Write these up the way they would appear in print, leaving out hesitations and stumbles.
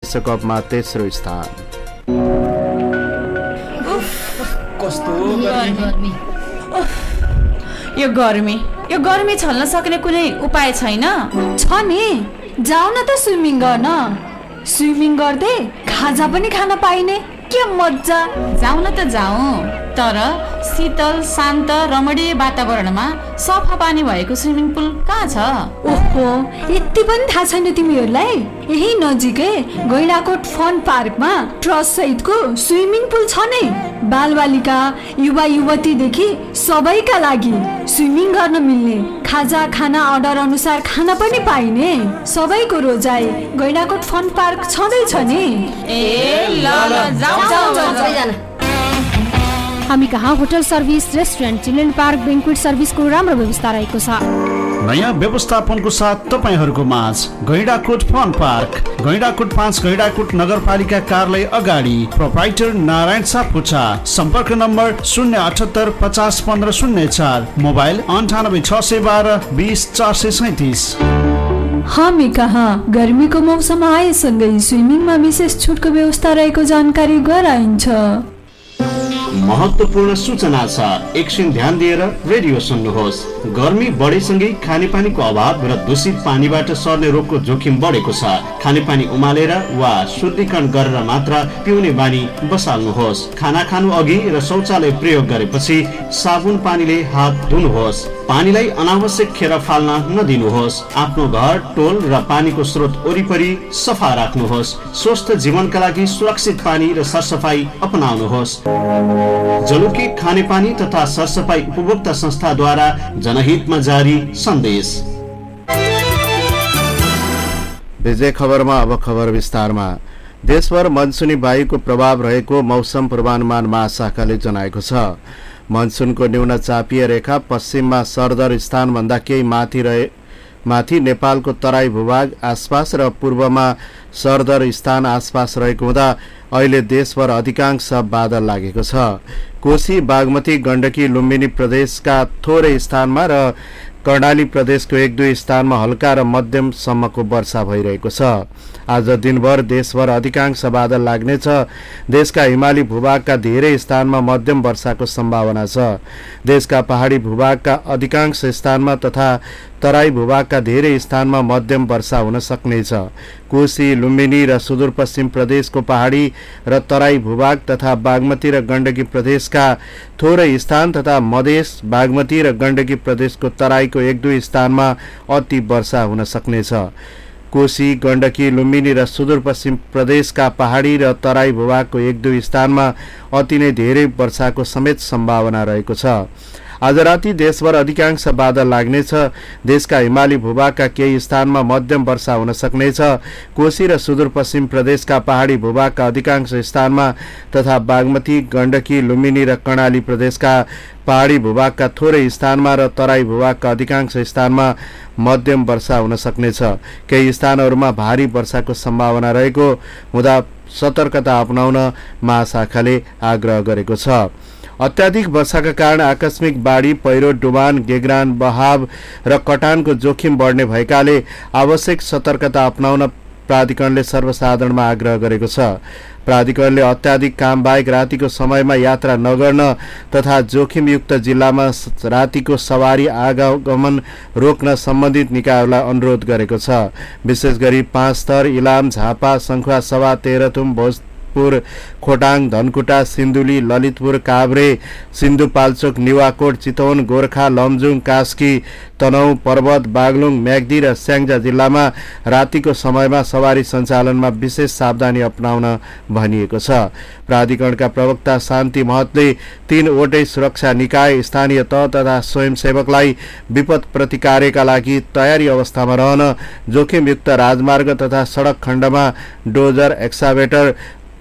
विश्वकपमा तेस्रो स्थान। कस्तो यो गर्मी छल्न सक्ने कुनै उपाय छैन? छ नि, जाऊ न त स्विमिङ गर्न। स्विमिङ गर्दै खाजा पनि खान पाइने, के मजा। जाउँ न त जाउँ, तर शीतल शान्त रमणीय वातावरणमा सफा पानी भएको स्विमिङ पुल कहाँ छ? ओहो, यति पनि थाहा छैन तिमीहरूलाई? यही नजिकै गैंडाकोट फन पार्कमा ट्रस्ट सहितको स्विमिङ पुल छ नै। बालबालिका युवा युवतीदेखि सबैका लागि स्विमिङ गर्न मिल्ने, खाजा खाना अर्डर अनुसार खाना पनि पाइने, सबैको रोजाइ गैंडाकोट फन पार्क छँदैछ नि। हामी कहाँ hotel service, restaurant, children park, बेन्क्वेट सर्भिसको राम्रो व्यवस्था रहेको छ। नयाँ व्यवस्थापनको साथ तपाईहरूको माझ गैंडाकोट फन पार्क, गैंडाकोट 5 गैंडाकोट नगरपालिका कार्यालय अगाडि, प्रोप्राइटर नारायण सापकोटा। सम्पर्क नम्बर 078 50 15 04, मोबाइल 98 612 20 437। हामी कहाँ गर्मीको मौसम आएसँगै स्विमिङमा विशेष छुटको व्यवस्था रहेको जानकारी गराइन्छ। महत्त्वपूर्ण सूचना छ, एकछिन ध्यान दिएर रेडियो सुन्नुहोस्। गर्मी बढेसँगै खानेपानीको अभाव र दूषित पानीबाट सर्ने रोगको जोखिम बढेको छ। खानेपानी उमालेर वा शुद्धिकरण गरेर मात्र पिउने बानी बसाल्नुहोस्। खाना खानु अघि र शौचालय प्रयोग गरेपछि साबुन पानीले हात धुनुहोस्। पानीलाई अनावश्यक खेर फाल्न नदिनुहोस्। आफ्नो घर, टोल र पानीको स्रोत वरिपरि सफा राख्नुहोस्। स्वस्थ जीवनका लागि सुरक्षित पानी र सरसफाई अपनाउनुहोस्। जलुकी खानेपानी तथा सरसफाई उपभोक्ता संस्थाद्वारा जनहितमा जारी सन्देश। विजय खबरमा अब खबर विस्तारमा। देशभर मनसुनी वायुको प्रभाव रहेको मौसम पूर्वानुमान महाशाखाले जनाएको छ। मनसुनको न्यून चापीय रेखा पश्चिममा सरदर स्थानभन्दा केही माथि नेपालको तराई भूभाग आसपास र पूर्वमा सरदर स्थान आसपास रहेको हुँदा अहिले देशभर अधिकांश बादल लागेको छ। कोशी, बागमती, गण्डकी, लुम्बिनी प्रदेशका थोरै स्थानमा र कर्णाली प्रदेशको 1-2 स्थानमा हल्का र मध्यमसम्मको वर्षा भइरहेको छ। आज दिनभर देशभर अधिकांश बादल लाग्नेछ। देशका हिमाली भूभागका धेरै स्थानमा मध्यम वर्षाको सम्भावना छ। देशका पहाडी भूभागका अधिकांश स्थानमा तथा तराई भूभागका धेरै स्थानमा मध्यम वर्षा हुन सक्नेछ। कोशी, लुम्बिनी र सुदूरपश्चिम प्रदेशको पहाडी र तराई भूभाग तथा बागमती र गण्डकी प्रदेशका थोरै स्थान तथा मधेस, बागमती र गण्डकी प्रदेशको तराईको 1-2 स्थानमा अति वर्षा हुन सक्नेछ। कोशी, गण्डकी, लुम्बिनी र सुदूरपश्चिम प्रदेशका पहाडी र तराई भूभागको 1-2 स्थानमा अति नै धेरै वर्षाको समेत सम्भावना रहेको छ। आज राति देशभर अधिकांश बादल लाग्नेछ। देशका हिमाली भूभागका केही स्थानमा मध्यम वर्षा हुन सक्नेछ। कोशी र सुदूरपश्चिम प्रदेशका पहाडी भूभागका अधिकांश स्थानमा तथा बागमती, गण्डकी, लुम्बिनी र कर्णाली प्रदेशका पहाडी भूभागका थोरै स्थानमा र तराई भूभागका अधिकांश स्थानमा मध्यम वर्षा हुन सक्नेछ। केही स्थानहरूमा भारी वर्षाको सम्भावना रहेको हुँदा सतर्कता अपनाउन महाशाखाले आग्रह गरेको छ। अत्याधिक वर्षाका कारण आकस्मिक बाढी, पहिरो, डुबान, गेग्रान, बहाव र कटानको जोखिम बढ्ने भएकाले आवश्यक सतर्कता अपनाउन प्राधिकरणले सर्वसाधारणमा आग्रह गरेको छ। प्राधिकरणले अत्याधिक काम बाहेक रातिको समयमा यात्रा नगर्न तथा जोखिमयुक्त जिल्लामा रातिको सवारी आगमन रोक्न सम्बन्धित निकायहरूलाई अनुरोध गरेको छ। विशेष गरी 5 थर, इलाम, झापा, सङ्खुवा, सभा, तेह्रथुम, भोजपुर, खोटाङ, धनकुटा, सिन्धुली, ललितपुर, काभ्रे, सिन्धुपाल्चोक, निवाकोट, चितवन, गोर्खा, लमजुङ, कास्की, तनहुँ, पर्वत, बागलुङ, म्याग्दी र स्याङ्जा जिल्लामा रातिको समयमा सवारी सञ्चालनमा विशेष सावधानी अपनाउन भनिएको छ। प्राधिकरणका प्रवक्ता शान्ति महतले 3वटै सुरक्षा निकाय, स्थानीय तह तथा स्वयंसेवकलाई विपद प्रतिकारका लागि तयारी अवस्थामा रहन, जोखिमयुक्त राजमार्ग तथा सडक खण्डमा डोजर, एक्साभेटर,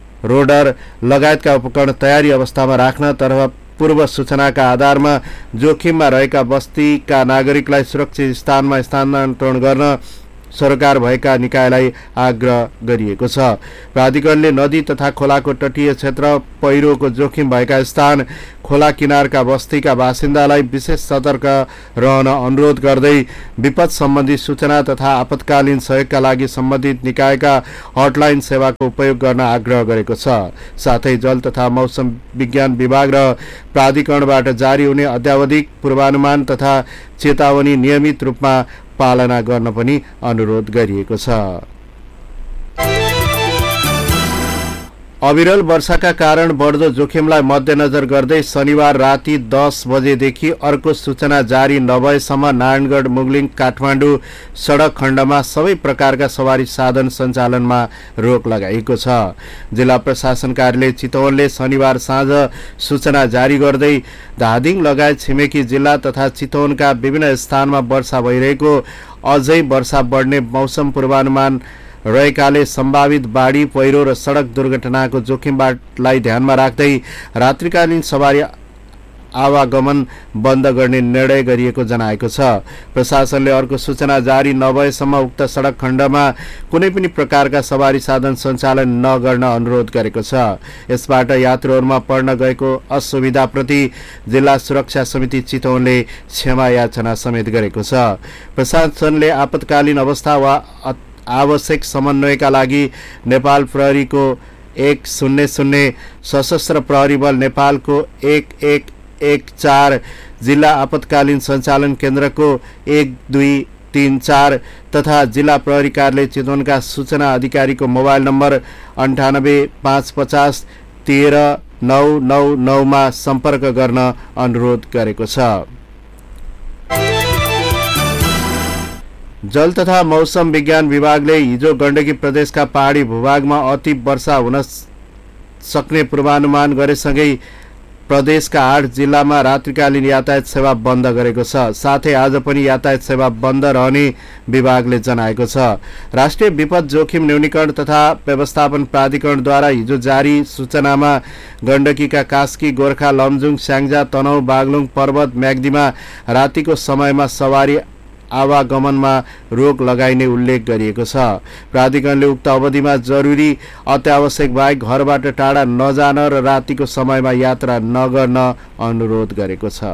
रोडर लगायतका उपकरण तयारी अवस्थामा राख्न तर्फ पूर्व सूचनाका आधारमा जोखिममा रहेका बस्तीका नागरिकलाई सुरक्षित स्थानमा स्थानान्तरण गर्न सरकार भएका निकायलाई आग्रह गरिएको छ। प्राधिकरणले नदी तथा खोलाको तटीय क्षेत्र, पहिरोको जोखिम भएका स्थान, खोला किनारका बस्तीका बासिन्दालाई विशेष सतर्क रहन अनुरोध गर्दै विपद सम्बन्धी सूचना तथा आपतकालीन सहयोगका लागि सम्बन्धित निकायका हटलाइन सेवाको उपयोग गर्न आग्रह गरेको छ। साथै जल तथा मौसम विज्ञान विभाग र प्राधिकरणबाट जारी हुने अत्यावधिक पूर्वानुमान तथा चेतावनी नियमित रूपमा पालना गर्न पनि अनुरोध गरिएको छ। अविरल वर्षाका कारण बढ्दो जोखिमलाई मध्यनजर गर्दै शनिबार राति 10 बजेदेखि अर्को सूचना जारी नभएसम्म नारायणगढ मुगलिङ काठमाडौँ सडक खण्डमा सबै प्रकारका सवारी साधन सञ्चालनमा रोक लगाइएको छ। जिल्ला प्रशासन कार्यालय चितवनले शनिबार साँझ सूचना जारी गर्दै धादिङ लगायत छिमेकी जिल्ला तथा चितवनका विभिन्न स्थानमा वर्षा भइरहेको अझै वर्षा बढ्ने मौसम पूर्वानुमान रहेकाले सम्भावित बाढी पहिरो र सडक दुर्घटनाको जोखिमलाई ध्यानमा राख्दै रात्रिकालीन सवारी आवागमन बन्द गर्ने निर्णय गरिएको जनाएको छ। प्रशासनले अर्को सूचना जारी नभएसम्म उक्त सडक खण्डमा कुनै पनि प्रकारका सवारी साधन सञ्चालन नगर्न अनुरोध गरेको छ। यसबाट यात्रुहरूमा पर्न गएको असुविधाप्रति जिल्ला सुरक्षा समिति चितवनले क्षमा याचना समेत गरेको छ। प्रशासनले आपतकालीन अवस्था वा आवश्यक समन्वयका लागि नेपाल प्रहरीको 100 सशस्त्र प्रहरी बल नेपालको 1114 जिल्ला आपतकालीन सञ्चालन केन्द्रको 1234 तथा जिल्ला प्रहरी कार्यालय चितवनका सूचना अधिकारीको मोबाइल नम्बर 9855 13999 मा सम्पर्क गर्न अनुरोध गरेको छ। जल तथा मौसम विज्ञान विभागले हिजो गण्डकी प्रदेशका पहाडी भूभागमा अति वर्षा हुन सक्ने पूर्वानुमान गरेसँगै प्रदेशका 8 जिल्लामा रात्रिकालीन यातायात सेवा बन्द गरेको छ। साथै आज पनि यातायात सेवा बन्द रहने विभागले जनाएको छ। राष्ट्रिय विपद जोखिम न्यूनीकरण तथा व्यवस्थापन प्राधिकरणद्वारा हिजो जारी सूचनामा गण्डकीका कास्की, गोर्खा, लमजुङ, स्याङ्जा, तनहुँ, बागलुङ, पर्वत, म्याग्दीमा रातिको समयमा सवारी आवागमनमा रोक लगाइने उल्लेख गरिएको छ। प्राधिकरणले उक्त अवधिमा जरुरी अत्यावश्यक बाहेक घरबाट टाढा नजान र रातिको समयमा यात्रा नगर्न अनुरोध गरेको छ।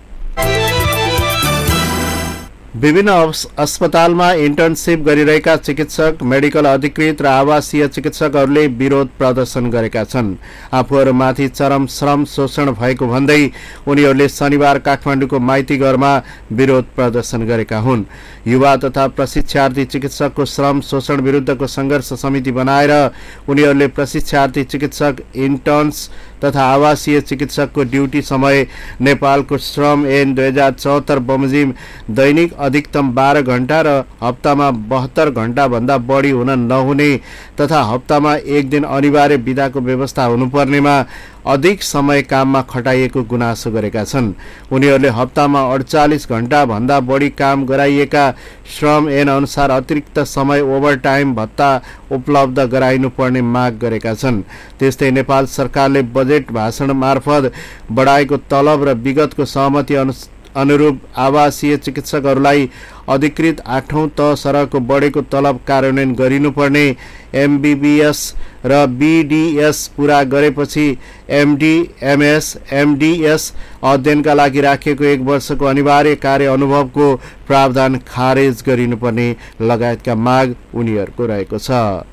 विभिन्न अस्पतालमा इन्टर्नशिप गरिरहेका चिकित्सक, मेडिकल अधिकृत र आवासीय चिकित्सकहरूले विरोध प्रदर्शन गरेका छन्। आफूहरूमाथि चरम श्रम शोषण भएको भन्दै उनीहरूले शनिबार काठमाडौँको माइतीघरमा विरोध प्रदर्शन गरेका हुन्। युवा तथा प्रशिक्षार्थी चिकित्सकको श्रम शोषण विरुद्धको सङ्घर्ष समिति बनाएर उनीहरूले प्रशिक्षार्थी चिकित्सक, इन्टर्न्स तथा आवासीय चिकित्सकको ड्युटी समय नेपालको श्रम ऐन 2074 बमोजिम दैनिक अधिकतम 12 घण्टा र हप्तामा 72 घण्टाभन्दा बढी हुन नहुने तथा हप्तामा एक दिन अनिवार्य बिदाको व्यवस्था हुनुपर्नेमा अधिक समय काममा खटाइएको गुनासो गरेका छन्। उनीहरूले हप्तामा 48 घण्टाभन्दा बढी काम गराइएका श्रम ऐन अनुसार अतिरिक्त समय ओभरटाइम भत्ता उपलब्ध गराइनुपर्ने माग गरेका छन्। त्यस्तै नेपाल सरकारले बजेट भाषण मार्फत बढाएको तलब र विगतको सहमति अनुरूप आवासीय चिकित्सकहरूलाई अधिकृत 8औं तह सरहको बढेको तलब कार्यान्वयन गरिनुपर्ने, एमबीबीएस र बीडीएस पूरा गरेपछि एमडी, एमएस, एमडीएस अध्ययनका लागि राखिएको 1 वर्षको अनिवार्य कार्य अनुभवको प्रावधान खारेज गरिनुपर्ने लगायतका माग उनीहरूको रहेको छ।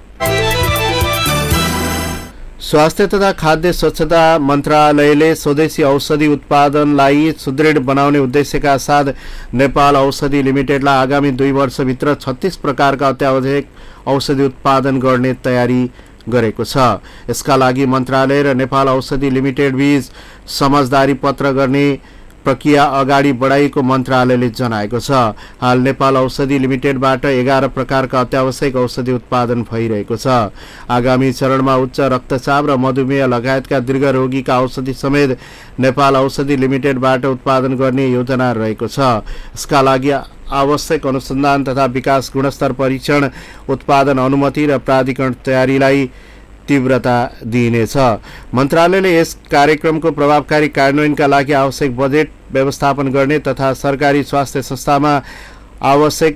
स्वास्थ्य तथा खाद्य स्वच्छता मन्त्रालयले स्वदेशी औषधि उत्पादनलाई सुदृढ बनाउने उद्देश्यका साथ नेपाल औषधि लिमिटेडलाई आगामी 2 वर्षभित्र 36 प्रकारका अत्यावश्यक औषधि उत्पादन गर्ने तयारी गरेको छ। यसका लागि मन्त्रालय र नेपाल औषधि लिमिटेड बीच समझदारी पत्र गर्ने प्रक्रिया अगाडि बढाइएको मन्त्रालयले जनाएको छ। हाल नेपाल औषधि लिमिटेडबाट 11 प्रकारका अत्यावश्यक औषधि उत्पादन भइरहेको छ। आगामी चरणमा उच्च रक्तचाप र मधुमेह लगायतका दीर्घ रोगीका औषधि समेत नेपाल औषधि लिमिटेडबाट उत्पादन गर्ने योजना रहेको छ। यसका लागि आवश्यक अनुसन्धान तथा विकास, गुणस्तर परीक्षण, उत्पादन अनुमति र प्राधिकरण तयारीलाई तीव्रता दिइनेछ। मन्त्रालयले यस कार्यक्रमको प्रभावकारी कार्यान्वयनका लागि आवश्यक बजेट व्यवस्थापन गर्ने तथा सरकारी स्वास्थ्य संस्थामा आवश्यक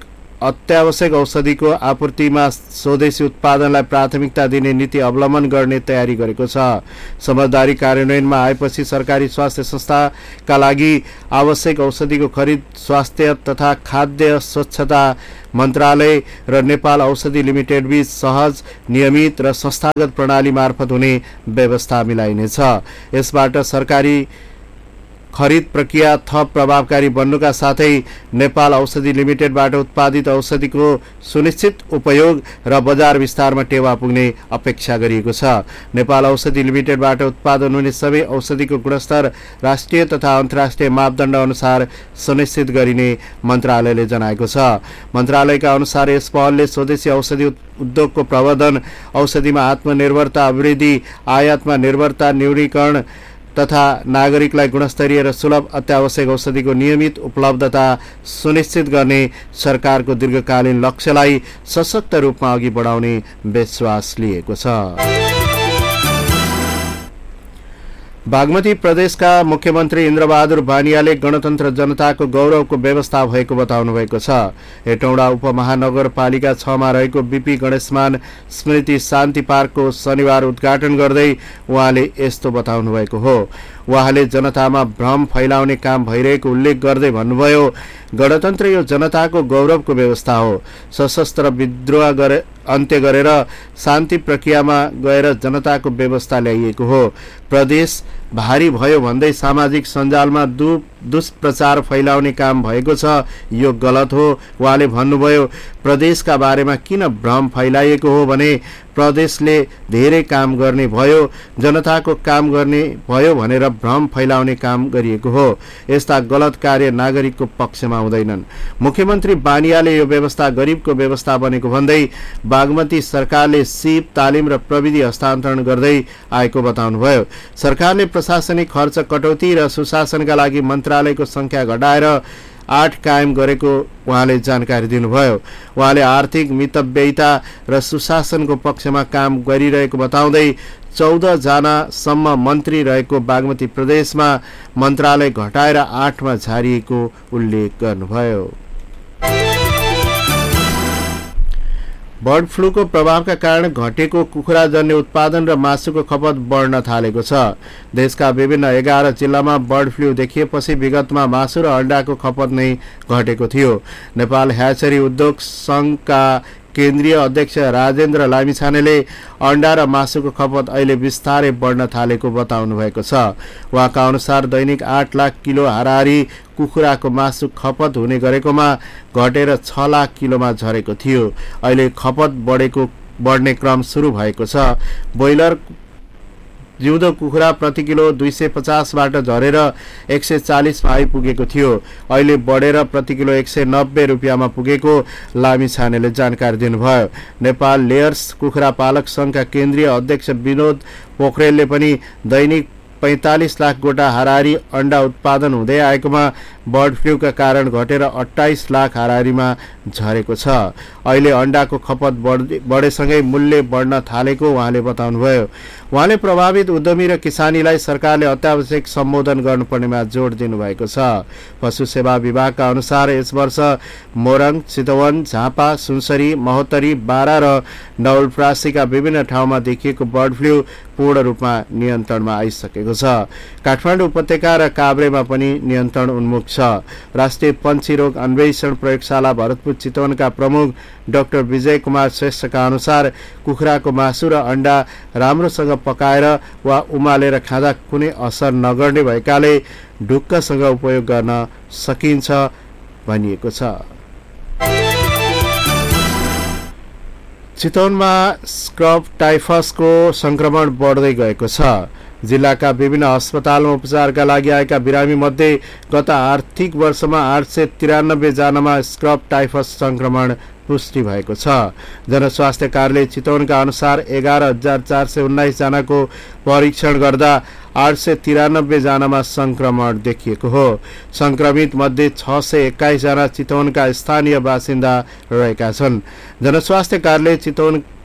अत्यावश्यक औषधिको आपूर्तिमा स्वदेशी उत्पादनलाई प्राथमिकता दिने नीति अवलम्बन गर्ने तयारी गरेको छ। समझदारी कार्यान्वयनमा आएपछि सरकारी स्वास्थ्य संस्थाका लागि आवश्यक औषधिको खरिद स्वास्थ्य तथा खाद्य स्वच्छता मन्त्रालय र नेपाल औषधि लिमिटेड बीच सहज, नियमित र संस्थागत प्रणाली मार्फत हुने व्यवस्था मिलाइनेछ। यसबाट सरकारी खरिद प्रक्रिया थप प्रभावकारी बन्नुका साथै नेपाल औषधि लिमिटेडबाट उत्पादित औषधिको सुनिश्चित उपयोग र बजार विस्तारमा टेवा पुग्ने अपेक्षा गरिएको छ। नेपाल औषधि लिमिटेडबाट उत्पादन हुने सबै औषधिको गुणस्तर राष्ट्रिय तथा अन्तर्राष्ट्रिय मापदण्ड अनुसार सुनिश्चित गरिने मन्त्रालयले जनाएको छ। मन्त्रालयका अनुसार यस पहलले स्वदेशी औषधि उद्योगको प्रवर्धन, औषधिमा आत्मनिर्भरता अभिवृद्धि, आयातमा निर्भरता न्यूनीकरण तथा नागरिकलाई गुणस्तरीय र सुलभ अत्यावश्यक औषधिको नियमित उपलब्धता सुनिश्चित गर्ने सरकारको दीर्घकालीन लक्ष्यलाई सशक्त रूपमा अघि बढाउने विश्वास लिएको छ। बागमती प्रदेशका मुख्यमन्त्री इन्द्रबहादुर बानियाले गणतन्त्र जनताको गौरवको व्यवस्था भएको बताउनु भएको छ। हेटौडा उपमहानगरपालिका 6 मा रहेको बीपी गणेशमान स्मृति शान्ति पार्कको शनिबार उद्घाटन गर्दै उहाँले यस्तो बताउनु भएको हो। उहाँले जनतामा भ्रम फैलाउने काम भइरहेको उल्लेख गर्दै भन्नुभयो, गणतन्त्र यो जनताको गौरवको व्यवस्था हो। सशस्त्र विद्रोह अन्त्य गरेर शान्ति प्रक्रियामा गएर जनताको व्यवस्था ल्याइएको हो। प्रदेश भारी भयो भन्दै सामाजिक सञ्जालमा दुष्प्रचार फैलाउने काम भएको छ, यो गलत हो। उहाँले भन्नुभयो, प्रदेशका बारेमा किन भ्रम फैलाइएको हो भने प्रदेशले धेरै काम गर्ने भयो, जनताको काम गर्ने भयो भनेर भ्रम फैलाउने काम गरिएको हो। यस्ता गलत कार्य नागरिकको पक्षमा हुँदैनन्। मुख्यमन्त्री बानियाले यो व्यवस्था गरिबको व्यवस्था बनेको भन्दै बागमती सरकारले सिप, तालिम र प्रविधि हस्तान्तरण गर्दै आएको बताउनुभयो। सरकारले प्रशासनिक खर्च कटौती र सुशासनका लागि मन्त्रालयको संख्या घटाएर 8 कायम गरेको उहाँले जानकारी दिनुभयो। उहाँले आर्थिक मितव्ययिता र सुशासनको पक्षमा काम गरिरहेको बताउँदै 14 जनासम्म मन्त्री रहेको बागमती प्रदेशमा मन्त्रालय घटाएर 8 मा झारिएको उल्लेख गर्नुभयो। बर्ड फ्लूको प्रभावका कारण घटेको कुखुराजन्य उत्पादन र मासुको खपत बढ्न थालेको छ। देशका विभिन्न 11 जिल्लामा बर्ड फ्लू देखिएपछि विगतमा मासु र अण्डाको खपत नै घटेको थियो। नेपाल ह्याचरी उद्योग संघका केन्द्रीय अध्यक्ष राजेन्द्र लामिछानेले अण्डा र मासुको खपत अहिले बिस्तारै बढ्न थालेको बताउनु भएको छ। उहाँका अनुसार दैनिक 8 लाख किलो हाराहारी कुखुराको मासु खपत हुने गरेकोमा घटेर 6 लाख किलोमा झरेको थियो। अहिले खपत बढ्ने क्रम सुरु भएको छ। ब्रोइलर जिउँदो कुखुरा प्रति किलो 250 बाट झरेर 140 मा आइपुगेको थियो। अहिले बढेर प्रति किलो 190 रुपियाँमा पुगेको लामिछानेले जानकारी दिनुभयो। नेपाल लेयर्स कुखुरा पालक संघका केन्द्रीय अध्यक्ष विनोद पोखरेलले पनि दैनिक 45 लाख गोटा हाराहारी अण्डा उत्पादन हुँदै आएकोमा बर्ड फ्लूका कारण घटेर 28 लाख हाराहारीमा झरेको छ। अहिले अण्डाको खपत बढेसँगै मूल्य बढ्न थालेको उहाँले बताउनुभयो। उहाँले प्रभावित उद्यमी र किसानीलाई सरकारले अत्यावश्यक सम्बोधन गर्नुपर्नेमा जोड दिनुभएको छ। पशु सेवा विभागका अनुसार यस वर्ष मोरङ, चितवन, झापा, सुनसरी, महोत्तरी, बारा र नवलपरासीका विभिन्न ठाउँमा देखिएको बर्ड फ्लू पूर्ण रूपमा नियन्त्रणमा आइसकेको छ। काठमाडौँ उपत्यका र काभ्रेमा पनि नियन्त्रण उन्मुख छ। राष्ट्रिय पन्छी रोग अन्वेषण प्रयोगशाला भरतपुर चितवनका प्रमुख डाक्टर विजय कुमार श्रेष्ठका अनुसार कुखुराको मासु र अण्डा राम्रोसँग पकाएर वा उमालेर खाँदा कुनै असर नगर्ने भएकाले ढुक्कसँग उपयोग गर्न सकिन्छ भनिएको छ। चितवनमा स्क्रब टाइफसको संक्रमण बढ्दै गएको छ। जिल्लाका विभिन्न अस्पतालमा उपचारका लागि आएका बिरामी मध्ये गत आर्थिक वर्षमा 893 जनामा स्क्रब टाइफस संक्रमण पुष्टि भएको छ। जनस्वास्थ्य कार्यालय चितवनका अनुसार 11,419 जनाको परीक्षण गर्दा 893 जनामा संक्रमण देखिएको हो। संक्रमित मध्ये 621 जना चितवनका स्थानीय बासिन्दा रहेका छन्। जनस्वास्थ्य कार्यालय चितवन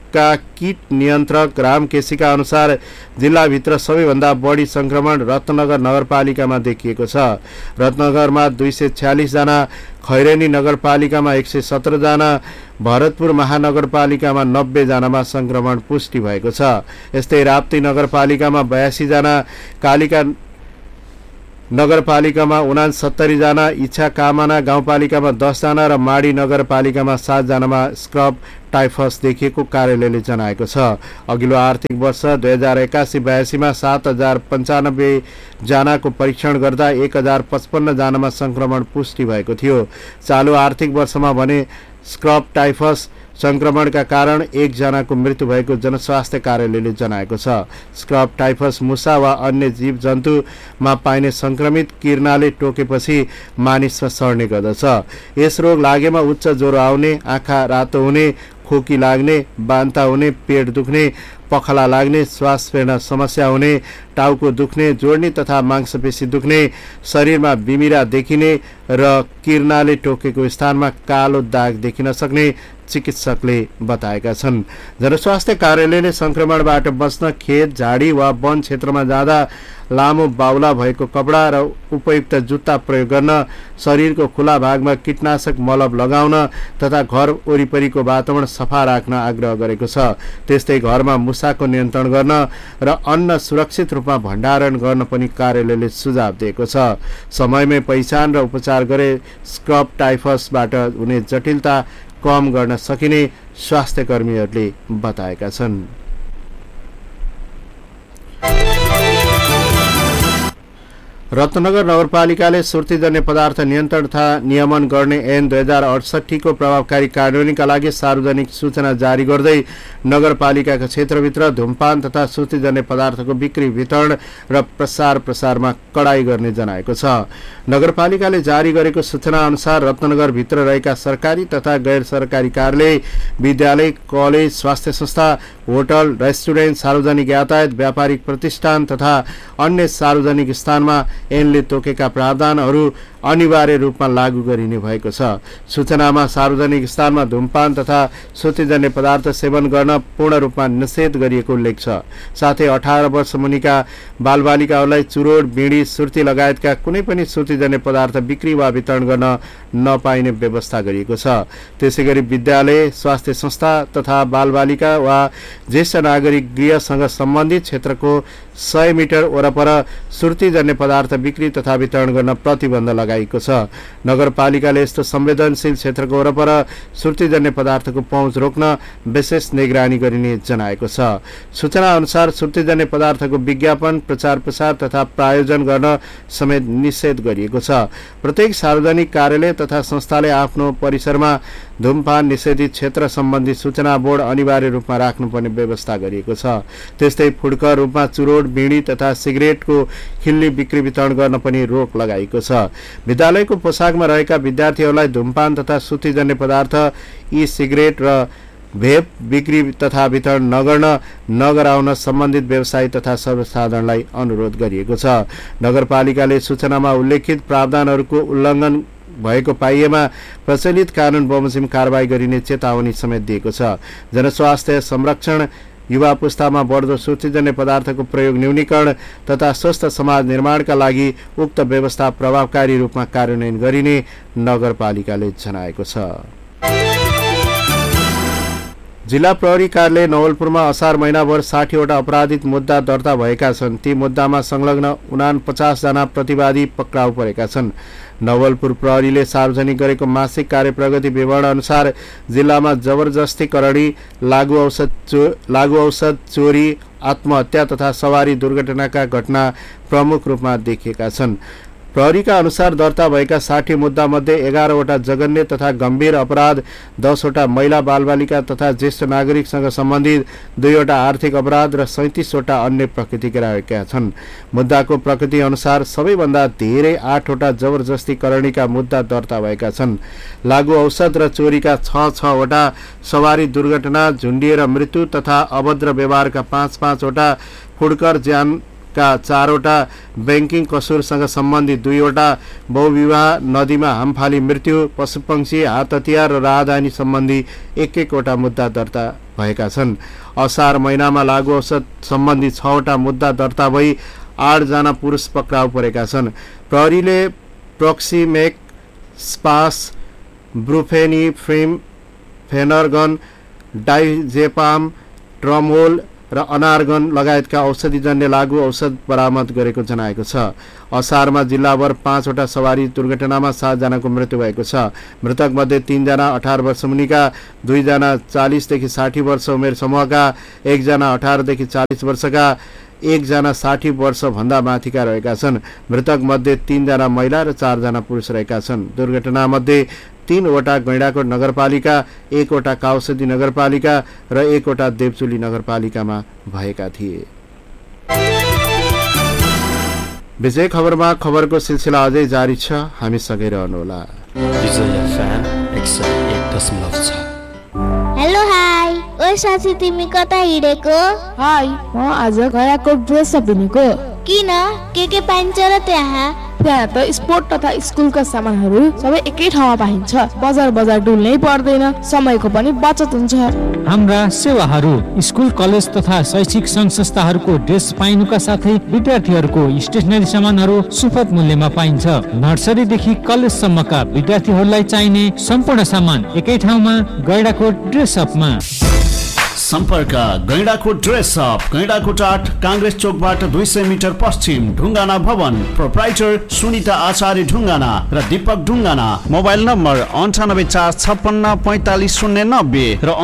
का किट नियन्त्रक राम केसीका अनुसार जिल्लाभित्र सबैभन्दा बढी संक्रमण रत्नगर नगरपालिकामा देखिएको छ। रत्नगरमा 246 जना, खैरेनी नगरपालिकामा 117 जना, भरतपुर महानगरपालिकामा 90 जनामा संक्रमण पुष्टि भएको छ। यस्तै राप्ती नगरपालिकामा 82 जना, कालिका नगरपालिकामा 69 जना, इच्छा कामना गाउँपालिकामा 10 जना र माडी नगरपालिकामा 7 जनामा स्क्रब टाइफस देखिएको कार्यालयले जनाएको छ। अघिल्लो आर्थिक वर्ष 2081-82 मा 7095 जनाको परीक्षण गर्दा 1055 जनामा संक्रमण पुष्टि भएको थियो। चालु आर्थिक वर्षमा भने स्क्रब टाइफस संक्रमणका कारण 1 जनाको मृत्यु भएको जनस्वास्थ्य कार्यालयले जनाएको छ। स्क्रब टाइफस मुसा वा अन्य जीव जन्तुमा पाइने संक्रमित किर्नाले टोकेपछि मानिसमा सर्ने गर्दछ। यस रोग लागेमा उच्च ज्वरो आउने, आँखा रातो हुने, खोकी लाग्ने, बान्ता हुने, पेट दुख्ने, पखला लाग्ने, श्वास फेर्न समस्या हुने, टाउको दुख्ने, जोड्नी तथा मांसपेशी दुख्ने, शरीरमा बिमिरा देखिने र किर्नाले टोकेको स्थानमा कालो दाग देखिन सक्ने चिकित्सकले बताएका छन्। जनस्वास्थ्य कार्यालयले संक्रमणबाट बच्न खेत, झाडी वा वन क्षेत्रमा जाँदा लामो बाउला भएको कपडा र उपयुक्त जुत्ता प्रयोग गर्न, शरीरको खुला भागमा कीटनाशक मलम लगाउन तथा घर वरिपरिको वातावरण सफा राख्न आग्रह गरेको छ। त्यस्तै घरमा मुसाको नियन्त्रण गर्न र अन्न सुरक्षित रूपमा भण्डारण गर्न पनि कार्यालयले सुझाव दिएको छ। समयमै पहिचान र उपचार गरे स्क्रब टाइफसबाट हुने जटिलता कम गर्न सकिने स्वास्थ्य कर्मीहरूले बताएका छन्। रत्नगर नगरपालिकाले सुर्तीजन्य पदार्थ नियन्त्रण तथा नियमन गर्ने ऐन 2068 को प्रभावकारी कार्यान्वयनका लागि सार्वजनिक सूचना जारी गर्दै नगरपालिकाका क्षेत्रभित्र धूमपान तथा सुर्तीजन्य पदार्थको बिक्री, वितरण र प्रसारमा कडाई गर्ने जनाएको छ। नगरपालिकाले जारी गरेको सूचना अनुसार रत्नगरभित्र रहेका सरकारी तथा गैर सरकारी कार्यालय, विद्यालय, कलेज, स्वास्थ्य संस्था, होटल, रेस्टुरेन्ट, सार्वजनिक यातायात, व्यापारिक प्रतिष्ठान तथा अन्य सार्वजनिक स्थानमा ऐनले तोकेका प्रावधानहरू अनिवार्य रूपमा लागू गरिने भएको छ। सूचनामा सार्वजनिक स्थानमा धूमपान तथा सुर्तीजन्य पदार्थ सेवन गर्न पूर्ण रूपमा निषेध गरिएको उल्लेख छ। साथै 18 वर्ष मुनिका बालबालिकाहरूलाई चुरोट, बिडी, सुर्ती लगायतका कुनै पनि सुर्तीजन्य पदार्थ बिक्री वा वितरण गर्न नपाइने व्यवस्था गरिएको छ। त्यसैगरी विद्यालय, स्वास्थ्य संस्था तथा बालबालिका वा ज्येष्ठ नागरिक गृहसँग सम्बन्धित क्षेत्रको 100 मिटर वरपर सुर्तीजन्य पदार्थ बिक्री तथा वितरण गर्न प्रतिबन्ध लगाइएको छ। नगरपालिकाले यस्तो संवेदनशील क्षेत्रको वरपर सुर्तीजन्य पदार्थको पहुँच रोक्न विशेष निगरानी गरिने जनाएको छ। सूचना अनुसार सुर्तीजन्य पदार्थको विज्ञापन, प्रचार प्रसार तथा प्रायोजन गर्न समेत निषेध गरिएको छ। प्रत्येक सार्वजनिक कार्यालय तथा संस्थाले आफ्नो परिसरमा धूमपान निषेधित क्षेत्र सम्बन्धी सूचना बोर्ड अनिवार्य रूपमा राख्नुपर्ने व्यवस्था गरिएको छ। त्यस्तै फुडका रूपमा चुरोट, बिडी तथा सिगरेटको खिल्ली बिक्री वितरण गर्न पनि रोक लगाइएको छ। विद्यालयको पोसाकमा रहेका विद्यार्थीहरूलाई धूमपान तथा सुर्तीजन्य पदार्थ, ई सिगरेट र भेप बिक्री तथा वितरण नगराउन सम्बन्धित व्यवसायी तथा सर्वसाधारणलाई अनुरोध गरिएको छ। नगरपालिकाले सूचनामा उल्लेखित प्रावधानहरूको उल्लङ्घन भएको पाइएमा प्रचलित कानुन बमोजिम कारबाही गरिने चेतावनी समेत दिएको छ। जनस्वास्थ्य संरक्षण, युवा पुस्तामा बढ्दो सुर्तीजन्य पदार्थको प्रयोग न्यूनीकरण तथा स्वस्थ समाज निर्माणका लागि उक्त व्यवस्था प्रभावकारी रूपमा कार्यान्वयन गरिने नगरपालिकाले जनाएको छ। जिल्ला प्रहरी कार्यालय नवलपुरमा असार महिनाभर 60 वटा अपराधिक मुद्दा दर्ता भएका छन्। ती मुद्दामा संलग्न 49 जना प्रतिवादी पक्राउ परेका छन्। नवलपुर प्रहरीले सार्वजनिक गरेको मासिक कार्य प्रगति विवरण अनुसार जिल्लामा जबरजस्ती करणी, लागू औषध चोरी, आत्महत्या तथा सवारी दुर्घटनाका घटना प्रमुख रूपमा देखिएका छन्। प्रहरीका अनुसार दर्ता भएका 60 मुद्दा मध्ये 11 वटा जघन्य तथा गम्भीर अपराध, 10 वटा महिला बालबालिका तथा ज्येष्ठ नागरिकसँग सम्बन्धित, 2 वटा आर्थिक अपराध र 37 वटा अन्य प्रकृतिका रहेका छन्। मुद्दाको प्रकृति अनुसार सबैभन्दा धेरै 8 वटा जबरजस्ती करणीका मुद्दा दर्ता भएका छन्। लागू औषध र चोरीका 6 वटा, सवारी दुर्घटना, झुन्डिएर मृत्यु तथा अभद्र व्यवहारका 5 वटा, फुडकर ज्यान का 4वटा बैंकिङ कसुरसँग सम्बन्धित 2वटा बहुविवाह नदीमा हामफाली मृत्यु पशुपक्षी हात हतियार र राहदानी सम्बन्धी 1-1वटा मुद्दा दर्ता भएका छन्। असार महिनामा लागू औषध सम्बन्धी 6वटा मुद्दा दर्ता भई 8 जना पुरुष पक्राउ परेका छन्। प्रहरीले प्रोक्सिमेक स्पास ब्रुफेनिफ्रिम फेनरगन डाइजेपाम ट्रमोल र अनारगन लगायतका औषधिजन्य लागू औषध बरामद गरेको जनाएको छ। असारमा जिल्लाभर 5वटा सवारी दुर्घटनामा 7 जनाको मृत्यु भएको छ। मृतक मध्ये 3 जना 18 वर्ष मुनिका, 2 जना 40 देखि 60 वर्ष उमेर समूहका, 1 जना 18 देखि 40 वर्षका, 1 जना 60 वर्ष भन्दा माथिका रहेका छन्। मृतक मध्ये 3 जना महिला र 4 जना पुरुष रहेका छन्। दुर्घटना मध्ये 3वटा गैंडाकोट नगरपालिका, 1वटा काउसदी नगरपालिका र 1वटा देवचुली नगरपालिकामा भएका थिए। विजय खबरमा खबरको सिलसिला अझै जारी छ, हामी सँगै रहनुहोला। हेलो हाई, ओ साथी तिमी कता हिँडेको? हाई, म आज गैंडाकोट ड्रेस अप हिँडेको। किन? के पाइन्छ र त्यहाँ? त्यहाँ त स्पोर्ट तथा स्कुलका सामानहरू सबै एकै ठाउँमा पाइन्छ। बजार डुल्नै पर्दैन, समयको पनि बचत हुन्छ। हाम्रा सेवाहरू स्कुल कलेज तथा शैक्षिक संघ संस्थाहरूको ड्रेस पाइनुका साथै विद्यार्थीहरूको स्टेशनरी सामानहरू सुपथ मूल्यमा पाइन्छ। नर्सरीदेखि कलेजसम्मका विद्यार्थीहरूलाई चाहिने सम्पूर्ण सामान एकै ठाउँमा गैंडाकोट ड्रेस अपमा। सम्पर्क गैंडाकोट ड्रेस अप, गैंडाकोट 8 कांग्रेस चोकबाट 200 मिटर पश्चिम, ढुङ्गाना भवन। प्रोप्राइटर सुनिता आचार्य ढुङ्गाना र दीपक ढुङ्गाना। मोबाइल नम्बर 9845555090 र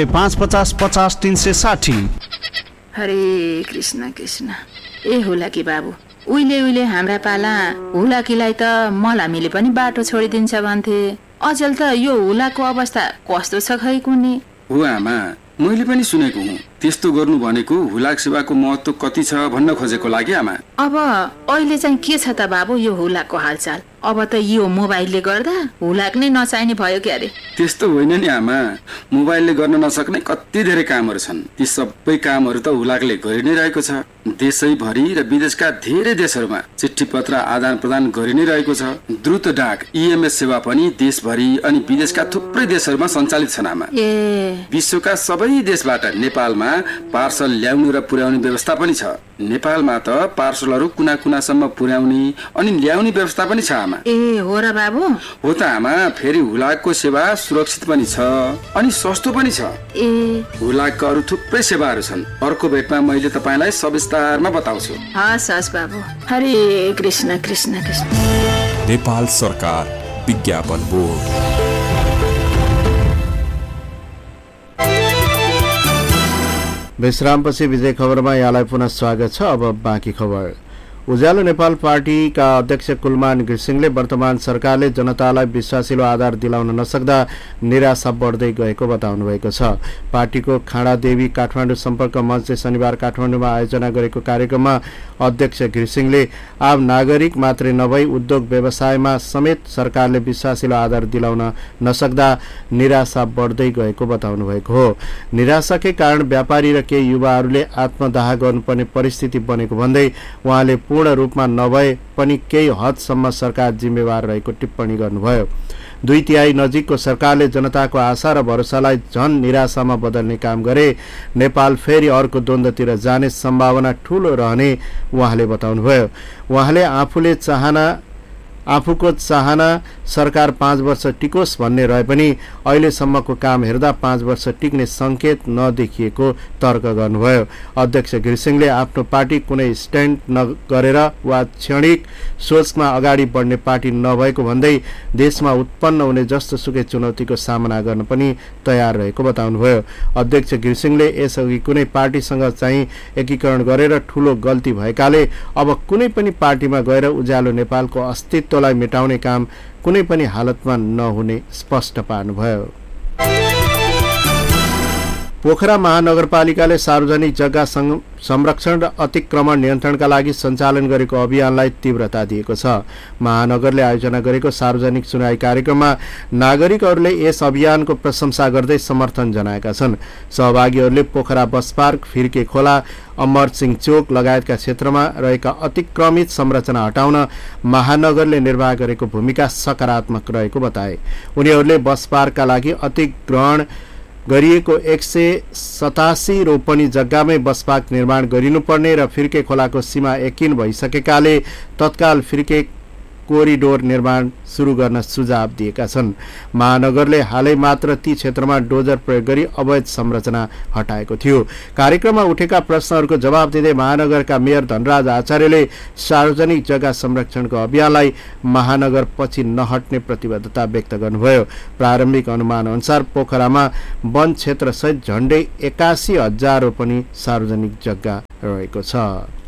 985550 हरे कृष्ण कृष्ण। ए हुलाकी बाबु, उहिले हाम्रा पाला हुलाकीलाई त मलामीले पनि बाटो छोडिदिन्छ भन्थे। अचेल त यो हुलाको अवस्था कस्तो छ खै कुनी? हो आमा, मैले पनि सुनेको हुँ। त्यस्तो गर्नु भनेको हुलाक सेवाको महत्व कति छ भन्न खोजेको लागि आमा। अब अहिले चाहिँ के छ त बाबु यो हुलाकको हालचाल? अब त यो मोबाइलले गर्दा हुलाक नै नचाहिने भयो के अरे? त्यस्तो होइन नि आमा, मोबाइलले गर्न नसक्ने कति धेरै कामहरू छन्। ती सबै कामहरू त हुलाकले गरि नै रहेको छ। देशैभरि र विदेशका धेरै देशहरूमा चिठी पत्र आदान प्रदान गरि नै रहेको छ। द्रुत डाक EMS सेवा पनि देशभरि अनि विदेशका थुप्रै देशहरूमा सञ्चालित छन् आमा। विश्वका सबै देशबाट नेपालमा पार्सल ल्याउनु र पुर्याउने व्यवस्था पनि छ। नेपालमा त पार्सलहरू कुना कुनासम्म पुर्याउने अनि ल्याउने व्यवस्था पनि छ आमा। ए हो र बाबु? हो त आमा, फेरि हुलाकको सेवा सुरक्षित पनि छ अनि सस्तो पनि छ। हुलाकका अरू थुप्रै सेवाहरू छन्। अर्को भेटमा मैले तपाईलाई सविस्तारमा बताउँछु। हस् बाबु। हरे कृष्ण कृष्ण कृष्ण। नेपाल सरकार विज्ञापन बोर्ड। विश्रामपछि विजय खबरमा यहाँलाई पुनः स्वागत छ। अब बाँकी खबर। उज्यालो नेपाल पार्टीका अध्यक्ष कुलमान घिसिङले वर्तमान सरकारले जनतालाई विश्वासिलो आधार दिलाउन नसक्दा निराशा बढ्दै गएको बताउनु भएको छ। पार्टीको खाँडादेवी काठमाडौँ सम्पर्क मञ्चले शनिबार काठमाडौँमा आयोजना गरेको कार्यक्रममा अध्यक्ष घिसिङले आम नागरिक मात्रै नभई उद्योग व्यवसायमा समेत सरकारले विश्वासिलो आधार दिलाउन नसक्दा निराशा बढ्दै गएको बताउनु भएको हो। निराशाकै कारण व्यापारी र केही युवाहरूले आत्मदाह गर्नुपर्ने परिस्थिति बनेको भन्दै उहाँले पूर्ण रूपमा नभए पनि केही हदसम्म सरकार जिम्मेवार रहेको टिप्पणी गर्नुभयो। 2/3 नजिकको सरकारले जनताको आशा र भरोसालाई झन निराशामा बदल्ने काम गरे नेपाल फेरि अर्को द्वन्द्वतिर जाने सम्भावना ठूलो रहने उहाँले बताउनुभयो। उहाँले आफूको चाहना सरकार 5 वर्ष टिकोस् भन्ने रहे पनि अहिलेसम्मको काम हेर्दा 5 वर्ष टिक्ने संकेत नदेखिएको तर्क गर्नुभयो। अध्यक्ष घिसिङले आफ्नो पार्टी कुनै स्ट्यान्ड नगरेर वा क्षणिक सोचमा अगाडि बढ्ने पार्टी नभएको भन्दै देशमा उत्पन्न हुने जस्तोसुकै चुनौतीको सामना गर्न पनि तयार रहेको बताउनुभयो। अध्यक्ष घिसिङले यसअघि कुनै पार्टीसँग चाहिँ एकीकरण गरेर ठूलो गल्ती भएकाले अब कुनै पनि पार्टीमा गएर उज्यालो नेपालको अस्तित्वलाई मेटाउने काम कुनै पनि हालतमा नहुने स्पष्ट पार्नुभयो। पोखरा महानगरपालिकाले सार्वजनिक जग्गा संरक्षण र अतिक्रमण नियन्त्रणका लागि सञ्चालन गरेको अभियानलाई तीव्रता दिएको छ। महानगरले आयोजना गरेको सार्वजनिक सुनवाई कार्यक्रममा नागरिकहरूले यस अभियानको प्रशंसा गर्दै समर्थन जनाएका छन्। सहभागीहरूले पोखरा बस पार्क, फिर्के खोला, अमरसिंह चोक लगायतका क्षेत्रमा रहेका अतिक्रमित संरचना हटाउन महानगरले निर्वाह गरेको भूमिका सकारात्मक रहेको बताए। उनीहरूले बस पार्कका लागि अतिग्रहण गरिएको 187 रोपनी जग्गामै बस पार्क निर्माण गरिनुपर्ने र फिर्के खोलाको सीमा एकिन भइसकेकाले तत्काल फिर्के कोरिडोर निर्माण सुरु गर्न सुझाव दिएका छन्। महानगरले हालै मात्र ती क्षेत्रमा डोजर प्रयोग गरी अवैध संरचना हटाएको थियो। कार्यक्रममा उठेका प्रश्नहरूको जवाब दिँदै महानगरका मेयर धनराज आचार्यले सार्वजनिक जग्गा संरक्षणको अभियानलाई महानगर पछि नहट्ने प्रतिबद्धता व्यक्त गर्नुभयो। प्रारम्भिक अनुमान अनुसार पोखरामा वन क्षेत्र सहित झण्डै 81,000 रोपनी सार्वजनिक जग्गा रहेको छ।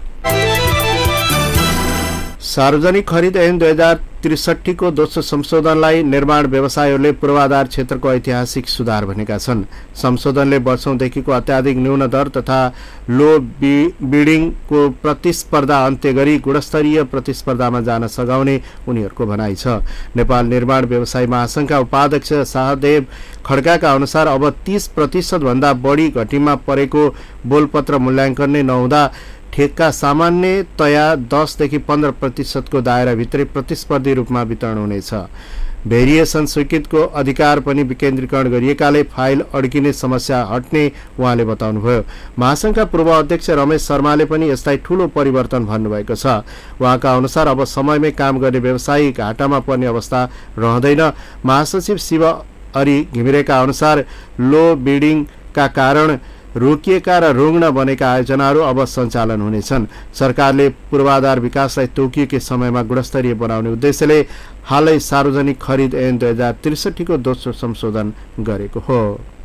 सार्वजनिक खरिद ऐन 2063 को दोस्रो संशोधनलाई निर्माण व्यवसायीहरूले पूर्वाधार क्षेत्रको ऐतिहासिक सुधार भनेका छन्। संशोधनले वर्षौंदेखिको अत्याधिक न्यून दर तथा लो बिडिङको प्रतिस्पर्धा अन्त्य गरी गुणस्तरीय प्रतिस्पर्धामा जान सघाउने उनीहरूको भनाइ छ। नेपाल निर्माण व्यवसायी महासंघका उपाध्यक्ष शाहदेव खड्काका अनुसार अब 30% भन्दा बढी घटीमा परेको बोलपत्र मूल्याङ्कन नै नहुँदा ठेक्का सामान्यतया 10 देखि 15% को दायराभित्रै प्रतिस्पर्धी रूपमा वितरण हुनेछ। भेरिएसन स्वीकृतिको अधिकार पनि विकेन्द्रीकरण गरिएकाले फाइल अड्किने समस्या हट्ने उहाँले बताउनुभयो। महासंघका पूर्व अध्यक्ष रमेश शर्माले पनि यसलाई ठूलो परिवर्तन भन्नुभएको छ। उहाँका अनुसार अब समयमै काम गर्ने व्यवसायी घाटामा पर्ने अवस्था रहँदैन। महासचिव शिव अरी घिमिरेका अनुसार लो बिडिङका कारण रोकिएका र रुग्ण बनेका आयोजनाहरू अब सञ्चालन हुनेछन्। सरकारले पूर्वाधार विकासलाई तोकिएकै समयमा गुणस्तरीय बनाउने उद्देश्यले हालै सार्वजनिक खरिद ऐन 2063 को दोस्रो संशोधन गरेको हो।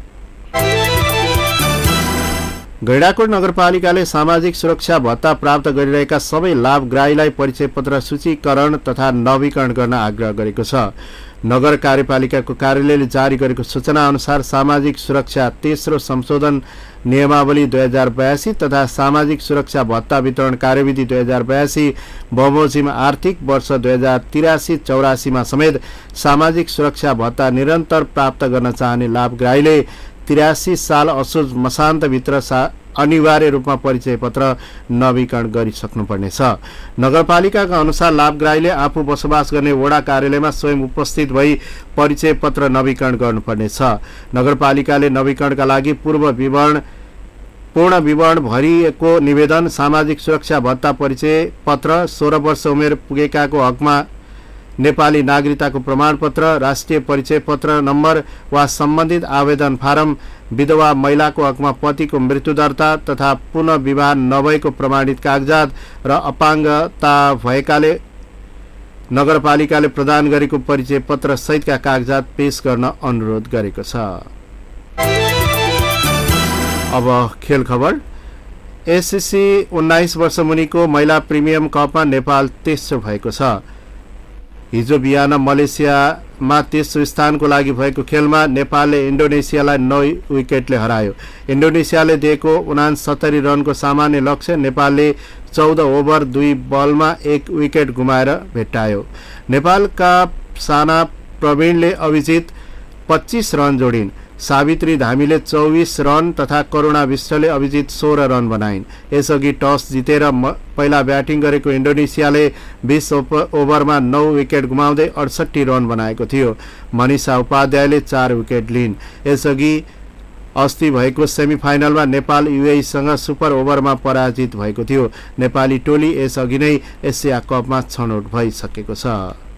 गैंडाकोट नगरपालिकाले सामाजिक सुरक्षा भत्ता प्राप्त गरिरहेका सबै लाभग्राहीलाई परिचय पत्र सूचीकरण तथा नवीकरण गर्न आग्रह गरेको छ। नगर कार्यपालिकाको कार्यालयले जारी गरेको सूचना अनुसार सामाजिक सुरक्षा तेस्रो संशोधन नियमावली 2082 तथा सामाजिक सुरक्षा भत्ता वितरण कार्यविधि 2082 बमोजिम आर्थिक वर्ष 2083-84 मा समेत सामाजिक सुरक्षा भत्ता निरन्तर प्राप्त गर्न चाहने लाभग्राहीले 83 साल असोज मसान्तभित्र अनिवार्य रूपमा परिचय पत्र नवीकरण गरिसक्नुपर्नेछ। नगरपालिकाका अनुसार लाभग्राहीले आफू बसोबास गर्ने वडा कार्यालयमा स्वयं उपस्थित भई परिचय पत्र नवीकरण गर्नुपर्नेछ। नगरपालिकाले नवीकरणका लागि पूर्ण विवरण भरिएको निवेदन, सामाजिक सुरक्षा भत्ता परिचय पत्र, 16 वर्ष उमेर पुगेकाको हकमा नेपाली नागरिकताको प्रमाणपत्र, राष्ट्रिय परिचय पत्र नम्बर वा सम्बन्धित आवेदन फारम, विधवा महिलाको हकमा पतिको मृत्यु दर्ता तथा पुनः विवाह नभएको प्रमाणित कागजात र अपाङ्गता भएकाले नगरपालिकाले प्रदान गरेको परिचय पत्र सहितका कागजात पेश गर्न अनुरोध गरेको छ। अब खेल खबर। एससीसी 19 वर्ष मुनिको महिला प्रिमियम कपमा नेपाल तेस्रो भएको छ। हिजो बिहान मलेसियामा तेस्रो स्थानको लागि भएको खेलमा नेपालले इन्डोनेसियालाई 9 विकेटले हरायो। इन्डोनेसियाले दिएको 69 रनको सामान्य लक्ष्य नेपालले 14 ओभर 2 बलमा 1 विकेट गुमाएर भेट्टायो। नेपालका साना प्रवीणले अभिजित 25 रन जोडिन्। सावित्री धामीले 24 रन तथा करुणा विष्टले अभिजित 16 रन बनाइन्। यसअघि टस जितेर पहिला ब्याटिङ गरेको इन्डोनेसियाले 20 ओभरमा 9 विकेट गुमाउँदै 68 रन बनाएको थियो। मनिषा उपाध्यायले 4 विकेट लिइन्। यसअघि अस्ति भएको सेमिफाइनलमा नेपाल युएईसँग सुपर ओभरमा पराजित भएको थियो। नेपाली टोली यसअघि नै एसिया कपमा छनौट भइसकेको छ।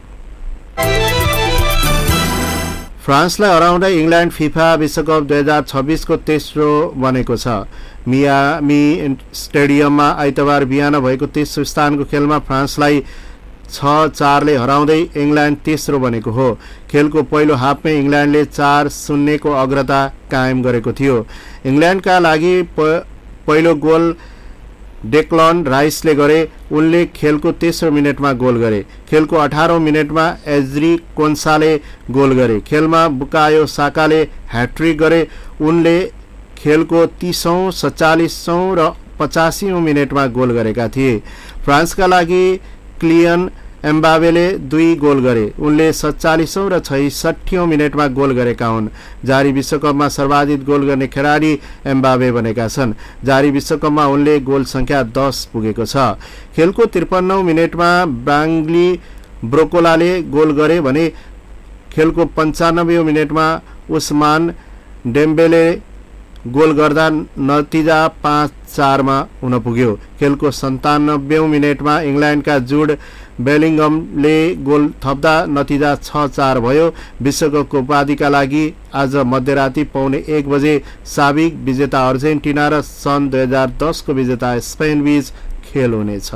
फ्रान्सलाई हराउँदै इङ्ल्यान्ड फिफा विश्वकप 2026 को तेस्रो बनेको छ। मियामी स्टेडियममा आइतबार बिहान भएको तेस्रो स्थानको खेलमा फ्रान्सलाई 6-4 ले हराउँदै इङ्ल्यान्ड तेस्रो बनेको हो। खेलको पहिलो हाफमै इङ्ल्यान्डले 4-0 को अग्रता कायम गरेको थियो। इङ्ल्यान्डका लागि पहिलो गोल डेक्लन राइसले गरे। उनले खेलको तेस्रो मिनेटमा गोल गरे। खेलको 18औं मिनेटमा एज्री कोन्साले गोल गरे। खेलमा बुकायो साकाले ह्याट्रिक गरे। उनले खेलको 30औं, 47औं र 85औं मिनेटमा गोल गरेका थिए। फ्रान्सका लागि क्लियन एम्बावेले 2 गोल गरे। उनले 47औं र 66औं मिनेटमा गोल गरेका हुन्। जारी विश्वकपमा सर्वाधिक गोल गर्ने खेलाडी एम्बावे बनेका छन्। जारी विश्वकपमा उनले गोल संख्या 10 पुगेको छ। खेलको 53औं मिनेटमा बाङ्ली ब्रोकोलाले गोल गरे भने खेलको 95औं मिनेटमा उस्मान डेम्बेले गोल गर्दा नतिजा 5-4 मा हुन पुग्यो। खेलको 97औं मिनेटमा इङ्ल्यान्डका जुड बेलिङमले गोल थप्दा नतिजा 6-4 भयो। विश्वकपको उपाधिका लागि आज मध्यराती 1:15 बजे साबिक विजेता अर्जेन्टिना र सन् 2010 को विजेता स्पेन बीच खेल हुनेछ।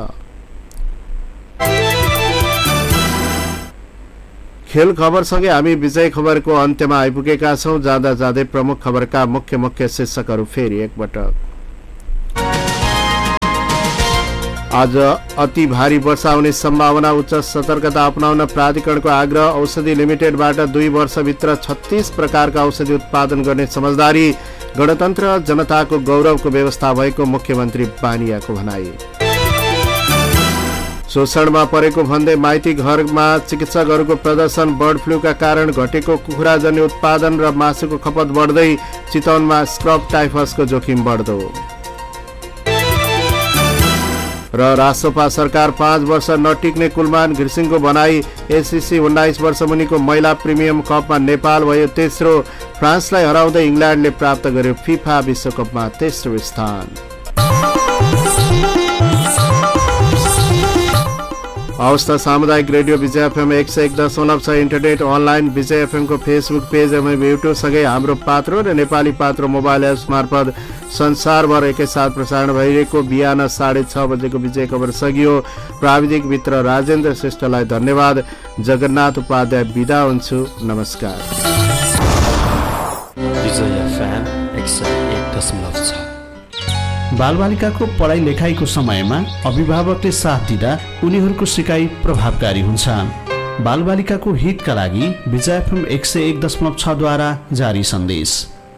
खेल खबरसँगै हामी विजय खबरको अन्त्यमा आइपुगेका छौं। जाँदा जाँदै प्रमुख खबरका मुख्य शीर्षकहरू फेरि एकपटक। आज अति भारी वर्षा हुने सम्भावना, उच्च सतर्कता अपनाउन प्राधिकरणको आग्रह। औषधि लिमिटेडबाट 2 वर्षभित्र 36 प्रकारका औषधि उत्पादन गर्ने समझदारी। गणतन्त्र जनताको गौरवको व्यवस्था भएको मुख्यमन्त्री बानियाको भनाई। शोषणमा परेको भन्दै माइती घरमा चिकित्सकहरूको प्रदर्शन। बर्ड फ्लूका कारण घटेको कुखुराजन्य उत्पादन र मासुको खपत बढ्दै। चितवनमा स्क्रब टाइफसको जोखिम बढ्दो। र राष्ट्रपा सरकार 5 वर्ष नटिक्ने कुलमान घिसिङको भनाई। एसिसी 19 वर्ष मुनिको महिला प्रिमियम कपमा नेपाल भयो तेस्रो। फ्रान्सलाई हराउँदै इङ्ल्यान्डले प्राप्त गर्यो फिफा विश्वकपमा तेस्रो स्थान। हवस् त, सामुदायिक रेडियो विजय एफएम 101.6 इन्टरनेट अनलाइन विजय एफएम को फेसबुक पेज एवं युट्युब सँगै हाम्रो पात्रो र नेपाली पात्रो मोबाइल एप्स मार्फत संसारभर एकैसाथ प्रसारण भइरहेको बिहान 6:30 बजेको विजय खबर सकियो। प्राविधिक मित्र राजेन्द्र श्रेष्ठलाई धन्यवाद। जगन्नाथ उपाध्याय बिदा हुन्छु। नमस्कार। विजय एफएम 101.6। बालबालिकाको पढाइ लेखाइको समयमा अभिभावकले साथ दिँदा उनीहरूको सिकाइ प्रभावकारी हुन्छ। बालबालिकाको हितका लागि विजय एफएम 101.6 द्वारा जारी सन्देश।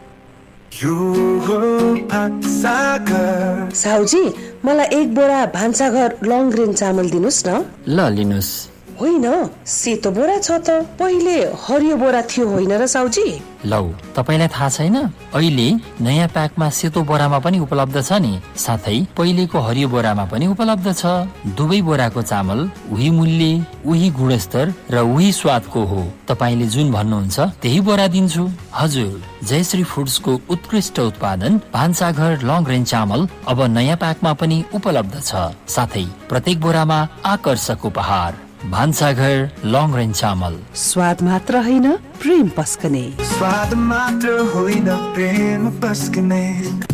साउजी, मलाई 1 बोरा भान्साघर लङ ग्रेन चामल दिनुस् न। ल लिनुस्। होइन, सेतो बोरा छ त, पहिले हरियो बोरा थियो होइन र साउजी? लौ, तपाईलाई थाहा छैन? अहिले नयाँ प्याकमा सेतो बोरामा पनि उपलब्ध छ नि, साथै पहिलेको हरियो बोरामा पनि उपलब्ध छ। दुवै बोराको चामल उही मूल्य, उही गुणस्तर र उही स्वादको हो। तपाईले जुन भन्नुहुन्छ त्यही बोरा दिन्छु। हजुर, जयश्री फुड्सको उत्कृष्ट उत्पादन भान्साघर लङ रेन्ज चामल अब नयाँ प्याकमा पनि उपलब्ध छ, साथै प्रत्येक बोरामा आकर्षक उपहार। भान्साघर लङ रेन्ज चामल, स्वाद मात्र होइन प्रेम पस्कने। स्वाद मात्र होइन प्रेम पस्कने।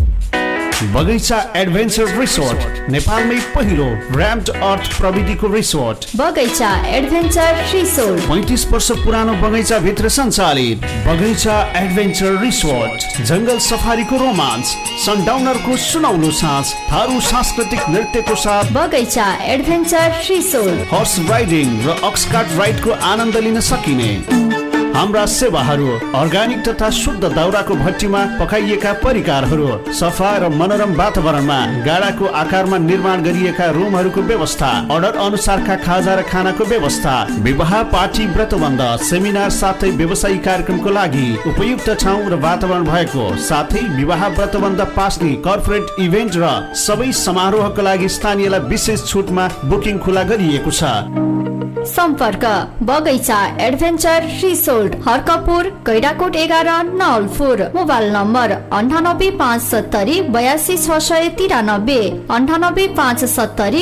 बगैँचा एडभेन्चर रिसोर्ट, नेपालमै पहिलो र्याम्ड अर्थ प्रविधिको रिसोर्ट बगैँचा एडभेन्चर रिसोर्ट। 35 वर्ष पुरानो बगैँचा भित्र सञ्चालित बगैँचा एडभेन्चर रिसोर्ट। जंगल सफारीको रोमान्स, सनडाउनरको सुनौलो साँझ, थारू सांस्कृतिक नृत्यको साथ बगैँचा एडभेन्चर रिसोर्ट। हर्स राइडिङ र अक्सकार्ट राइडको आनन्द लिन सकिने हाम्रा सेवाहरू। अर्ग्यानिक तथा शुद्ध दाउराको भट्टीमा पकाइएका परिकारहरू, सफा र मनोरम वातावरणमा गाडाको आकारमा निर्माण गरिएका रुमहरूको व्यवस्था, अर्डर अनुसारका खाजा र खानाको व्यवस्था, विवाह पार्टी व्रतबन्ध सेमिनार साथै व्यवसायिक कार्यक्रमको लागि उपयुक्त ठाउँ र वातावरण भएको, साथै विवाह व्रतबन्ध पास्ने कर्पोरेट इभेन्ट र सबै समारोहका लागि स्थानीयलाई विशेष छुटमा बुकिङ खुला गरिएको छ। सम्पर्क बगैँचा adventure resort, Harkapur, Gaindakot 11 Nawalpur. Mobile number 9857 82693, 9857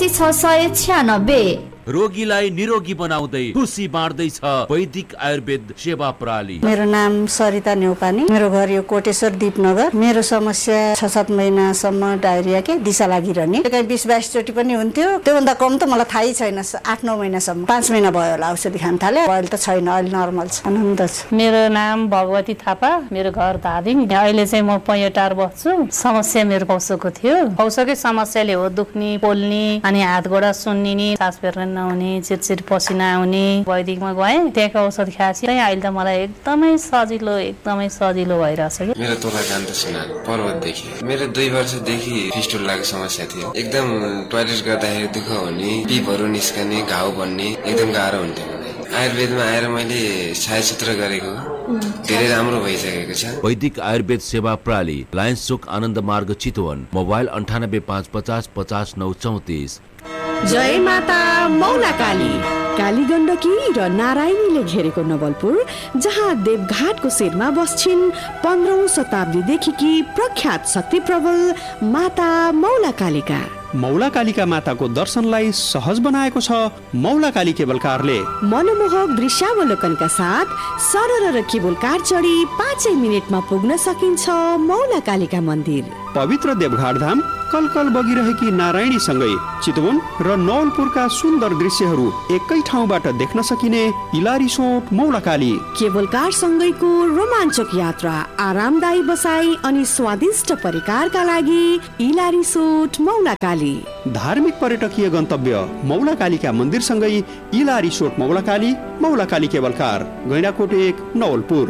82696। रोगीलाई निरोगी बनाउँदै खुसी बाँड्दैछ वैदिक आयुर्वेद सेवा प्रणाली। मेरो नाम सरिता नेउपानी, मेरो घर यो कोटेश्वर दीपनगर। मेरो समस्या 6-7 महिनासम्म डायरिया के दिशा लागिरहने, कहीँ 20-22 चोटि पनि हुन्थ्यो। त्योभन्दा कम त मलाई थाहै छैन। 8-9 महिनासम्म, 5 महिना भयो होला औषधि खान थाले। अहिले त छैन, अहिले नर्मल छ, आनन्द छ। मेरो नाम भगवती थापा, मेरो घर धादिङ। अहिले चाहिँ म पैटार बस्छु। समस्या मेरो पौसोको थियो। पौसोकै समस्याले हो दुख्ने, पोल्ने, अनि हात गोडा सुन्निने, सास फेर्न नहुने, चिरचिर पसिना आउने। वैदिकमा गएँ, त्यहाँको औषध खाएपछि अहिले त मलाई एकदमै सजिलो भइरहेछ कि। मेरो तोला कान्त सुनार पर्वतदेखि मेरो 2 वर्षदेखि फिस्टुलाको समस्या थियो। एकदम टोयलेट गर्दाखेरि दुःख हुने, पिपहरू निस्कने, घाउ बन्ने एकदम गाह्रो हुन्थ्यो। आयुर्वेदमा आएर मैले छायासूत्र गरेको धेरै राम्रो भइसकेको छ। वैदिक आयुर्वेद सेवा प्रणाली, लायन्स चोक आनन्द मार्ग चितवन, मोबाइल 985550 50 934। जय माता मौलाकाली। काली गण्डकी र नारायणीले घेरेको नवलपुर, जहाँ देवघाटको शिरमा बस्छिन् 15औं शताब्दीदेखि प्रख्यात शक्ति प्रबल माता मौलाकालीका। मौलाकालीका माताको दर्शनलाई सहज बनाएको छ मौलाकाली केबल कारले। मनमोहक दृश्यावलोकनका साथ सरल र केबल कार चढी 5 मिनेटमा पुग्न सकिन्छ मौलाकालीका मन्दिर। पवित्र देवघाट धाम कलकल बगिरहेकी नारायणीसँगै चितवन र नवलपुरका सुन्दर दृश्यहरू एकै ठाउँबाट देख्न सकिने इलारिसोट मौलाकाली। केबल कार सँगैको रोमाञ्चक यात्रा, आरामदायी बसाई अनि स्वादिष्ट परिकारका लागि इलारिसोट मौलाकाली। धार्मिक पर्यटकीय गन्तव्य मौलाकालीका मन्दिरसँगै इलारिसोट मौलाकाली, मौलाकाली केबल कार, गैंडाकोट 1 नवलपुर।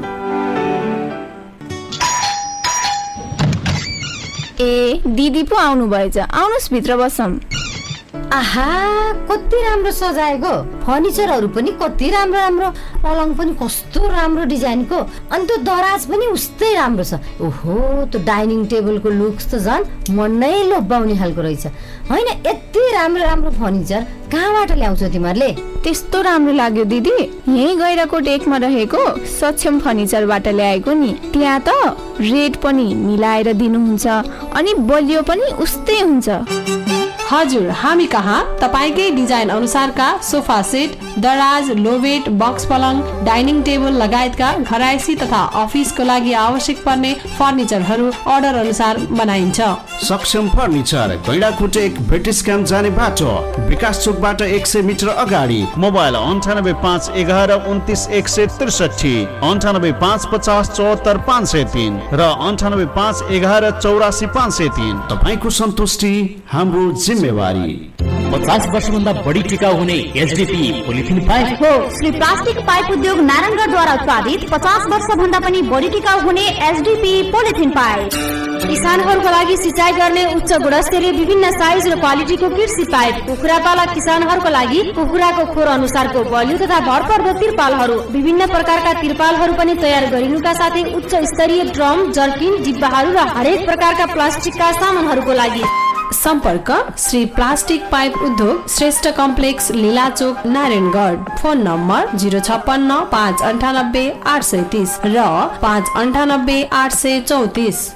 ए दिदी पो आउनु भएछ, आउनुस् भित्र बसौँ। आहा कति राम्रो सजाएको, फर्निचरहरू पनि कति राम्रो, पलङ पनि कस्तो राम्रो डिजाइनको, अनि त्यो दराज पनि उस्तै राम्रो छ। ओहो, त्यो डाइनिङ टेबलको लुक्स त झन् मन नै लोभ्याउने खालको रहेछ। होइन, यति राम्रो फर्निचर कहाँबाट ल्याउँछौ तिमीहरूले? त्यस्तो राम्रो लाग्यो दिदी, यही गैंडाकोट 1 मा रहेको सक्षम फर्निचरबाट ल्याएको नि। त्यहाँ त रेट पनि मिलाएर दिनुहुन्छ अनि बलियो पनि उस्तै हुन्छ। हजुर, हामी कहाँ तपाईकै डिजाइन अनुसारका सोफा सेट, दराज, लोबेट, बक्स पलङ, डाइनिङ टेबल लगायतका घरायसी तथा अफिसको लागि आवश्यक पर्ने फर्निचरहरू अर्डर अनुसार बनाइन्छ। सक्षम फर्निचर, गैंडाकोट 1 ब्रिटिश क्याम्प जाने बाटो, विकास चोकबाट 100 मिटर अगाडि। मोबाइल 9851 11 29 163, 9855 74 503 र 9855 11 84 503। तपाईको सन्तुष्टि हाम्रो जिम्मेवारी। 50 वर्षभन्दा बढी टिकाउ हुने एसडीपी पोलिथिन पाइप हो। श्री प्लास्टिक पाइप उद्योग नारायणगढद्वारा उत्पादित 50 वर्षभन्दा पनि बढी टिकाउ हुने एसडीपी पोलिथिन पाइप। किसानहरूको लागि सिँचाइ गर्ने उच्च गुणस्तरीय विभिन्न साइज र क्वालिटीको कृषि पाइप। कुखुरा पालक किसानहरूको लागि कुखुराको खोर अनुसारको बलियो तथा भरपर्दो तिरपालहरू, विभिन्न प्रकारका तिरपालहरू पनि तयार गरिनुका साथै उच्च स्तरीय ड्रम, जर्किन, डिब्बाहरू र हरेक प्रकारका प्लास्टिकका सामानहरूको लागि। सम्पर्क श्री प्लास्टिक पाइप उद्योग, Shrestha complex, लीलाचोक, Narayangarh. Phone number 056 598 830 र 598 834।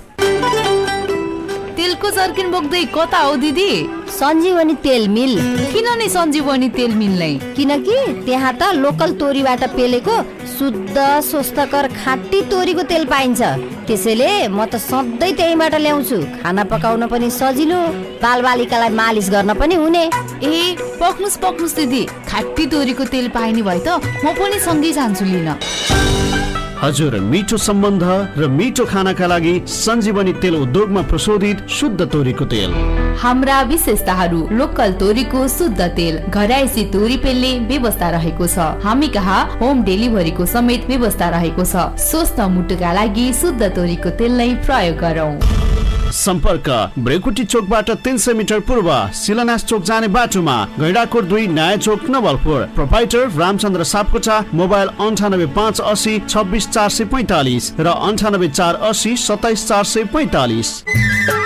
तेलको जर्किन बोक्दै कता हो दिदी? सञ्जीवनी तेल मिल। किन नि सञ्जीवनी तेल मिल नै? किनकि त्यहाँ त लोकल तोरीबाट पेलेको शुद्ध स्वस्थकर खाँटी तोरीको तेल पाइन्छ। त्यसैले म त सधैँ त्यहीबाट ल्याउँछु। खाना पकाउन पनि सजिलो, बालबालिकालाई मालिस गर्न पनि हुने। ए पक्नुस् दिदी, खाँटी तोरीको तेल पाइने भए त म पनि सँगै जान्छु लिन। हजुर, मिठो सम्बन्ध र मिठो खानाका लागि सञ्जीवनी तेल उद्योगमा प्रशोधित शुद्ध तोरीको तेल। हाम्रा विशेषताहरू: लोकल तोरीको शुद्ध तेल, घरायसी तोरी पेल्ने व्यवस्था रहेको छ। हामी कहाँ होम डेलिभरीको समेत व्यवस्था रहेको छ। स्वस्थ मुटुका लागि शुद्ध तोरीको तेल नै प्रयोग गरौँ। सम्पर्क ब्रेकुटी चोकबाट 300 मिटर पूर्व, शिलान्यास चोक जाने बाटोमा, गैंडाकोट 2 नयाँ चोक नवलपुर। प्रोप्राइटर रामचन्द्र सापकोटा। मोबाइल 98 580 26 445 र 98 480 27 445।